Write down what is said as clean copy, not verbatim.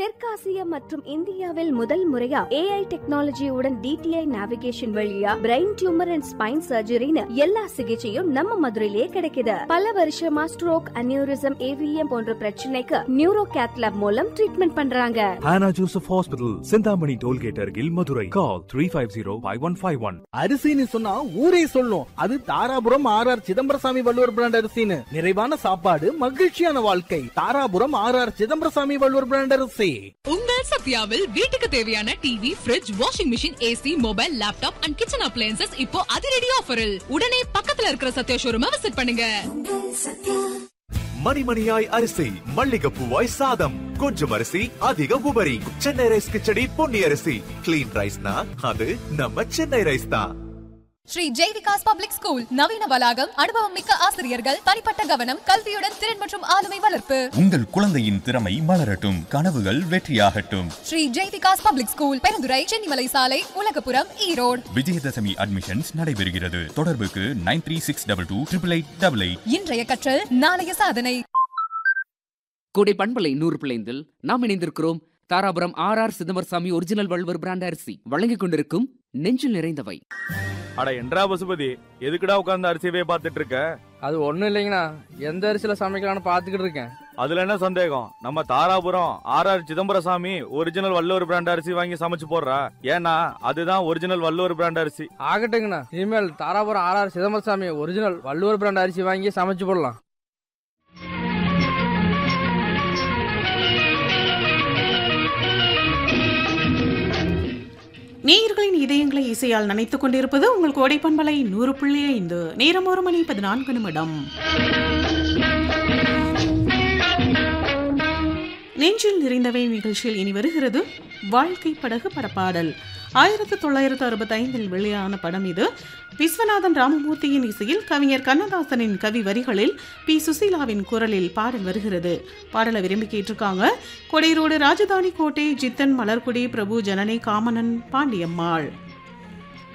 தெற்காசியா மற்றும் இந்தியாவில் முதல் முறையா AI டெக்னாலஜியுடன் DTI நேவிகேஷன் வழியா பிரெயின் டியூமர் அண்ட் ஸ்பைன் சர்ஜரின்னு எல்லா சிகிச்சையும் நம்ம மதுரையிலே கிடைக்குது. பல வருஷமா ஸ்ட்ரோக், அனியூரிசம், AVM போன்ற பிரச்சனைக்கு நியூரோ கேத்லாப் மூலம் ட்ரீட்மெண்ட் பண்றாங்க. Hannah Joseph Hospital, Chintamani tollgate அருகில், மதுரை. Call 350-5151. அரிசின்னு சொன்னா ஊரே சொல்லும். அது தாராபுரம் ஆர்ஆர் சிதம்பரசாமி வள்ளுவர் பிராண்ட் அரிசின்னு. நிறைவான சாப்பாடு, மகிழ்ச்சியான வாழ்க்கை. தாராபுரம் ஆர்ஆர் சிதம்பரசாமி வள்ளுவர் பிராண்ட் அரிசி. உங்கள் சத்யாவில் வீட்டுக்கு தேவையான TV, fridge, washing machine, AC, mobile, laptop and kitchen appliances இப்போ அதிரடி ஆஃபரில். உடனே பக்கத்துல இருக்கிற சத்யா ஷோரூமை விசிட் பண்ணுங்க. மணிமணியாய் அரிசி, மல்லிகைப்பூவாய் சாதம், கொஞ்சம் அரிசி அதிக உபரி. சென்னை ரைஸ் கிச்சடி பொன்னி அரிசி. கிளீன் ரைஸ்னா அது நம்ம சென்னை ரைஸ் தான். ஸ்ரீ ஜெய்விகாஸ் பப்ளிக் ஸ்கூல், நவீன வளாகம், அனுபவம் மிக்க ஆசிரியர்கள், தனிப்பட்ட கவனம், கல்வியுடன் திறன் மற்றும் ஆளுமை வளர்ப்பு. உங்கள் குழந்தையின் திறமை மலரட்டும், கனவுகள் வெற்றியாகட்டும். ஸ்ரீ ஜெய்விகாஸ் பப்ளிக் ஸ்கூல், பெருந்துறை, சென்னிமலை சாலை, உலகபுரம், ஈரோடு. விஜயதசமி அட்மிஷன்ஸ் நடைபெறுகிறது. தொடர்புக்கு 9362288888. இன்றைய கற்றல் நாளைய சாதனை. கோடை பண்பலை 100.5 நாம் இணைந்திருக்கிறோம். Dharapuram RR Chidambarasamy original Valluvar brand அரிசி வழங்கிக் கொண்டிருக்கும் நெஞ்சில் நிறைந்தவை. அட என்றா பசுபதி, எதுக்குடா உட்கார்ந்து அரிசியவே பார்த்துட்டு இருக்க? அது ஒண்ணும் இல்லைங்கண்ணா, எந்த அரிசியில சமைக்கலாம்னு பாத்துக்கிட்டு இருக்கேன். அதுல என்ன சந்தேகம்? நம்ம Dharapuram RR Chidambarasamy original Valluvar brand அரிசி வாங்கி சமைச்சு போடுறா. ஏன்னா அதுதான் ஒரிஜினல் வள்ளுவர் பிராண்ட் அரிசி. ஆகட்டுங்கண்ணா, இனிமேல் Dharapuram RR Chidambarasamy original Valluvar brand அரிசி வாங்கி சமைச்சு போடலாம். நேயர்களின் இதயங்களை இசையால் நனைத்துக் கொண்டிருப்பது உங்கள் கோடை பண்பலை 100.5. நேரம் 1:14. நெஞ்சில் நிறைந்தவை நிகழ்ச்சியில் இனி வருகிறது வாழ்க்கை படகு படப்பாடல். 1965 வெளியான படம் இது. விஸ்வநாதன் ராமமூர்த்தியின் இசையில் கவிஞர் கண்ணதாசனின் கவி வரிகளில் பி. சுசீலாவின் குரலில் பாடல் வருகிறது. பாடலை விரும்பி கேட்டிருக்காங்க கொடைரோடு ராஜதானி கோட்டை, ஜித்தன், மலர்குடி, பிரபு, ஜனனி, காமனன், பாண்டியம்மாள்.